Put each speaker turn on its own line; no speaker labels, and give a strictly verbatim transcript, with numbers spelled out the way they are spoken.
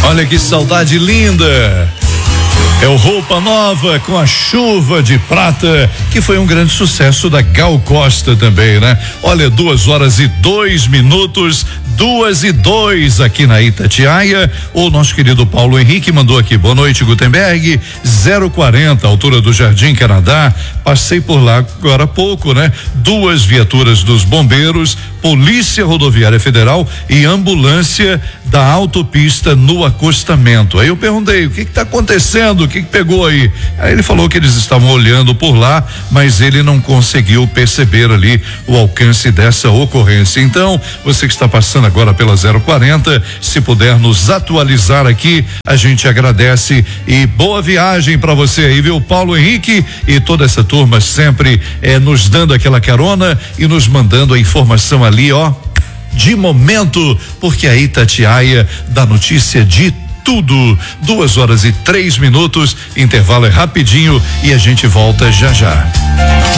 Olha que saudade linda. É o Roupa Nova com a Chuva de Prata, que foi um grande sucesso da Gal Costa também, né? Olha, duas horas e dois minutos, duas e dois aqui na Itatiaia. O nosso querido Paulo Henrique mandou aqui, boa noite, Gutenberg, zero quarenta, altura do Jardim Canadá. Passei por lá agora há pouco, né? Duas viaturas dos bombeiros, Polícia Rodoviária Federal e ambulância da autopista no acostamento. Aí eu perguntei, o que que tá acontecendo? O que que pegou aí? Aí ele falou que eles estavam olhando por lá, mas ele não conseguiu perceber ali o alcance dessa ocorrência. Então, você que está passando agora pela zero quarenta, se puder nos atualizar aqui, a gente agradece e boa viagem para você aí, viu? Paulo Henrique e toda essa turma sempre eh, nos dando aquela carona e nos mandando a informação ali, ó, de momento, porque a Itatiaia dá notícia de tudo. Duas horas e três minutos, intervalo é rapidinho e a gente volta já já.